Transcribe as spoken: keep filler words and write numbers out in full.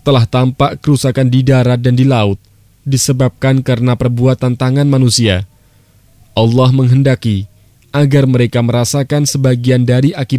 telah tampak kerusakan di darat dan di laut disebabkan karena perbuatan tangan manusia. Allah menghendaki agar mereka merasakan sebagian dari akibat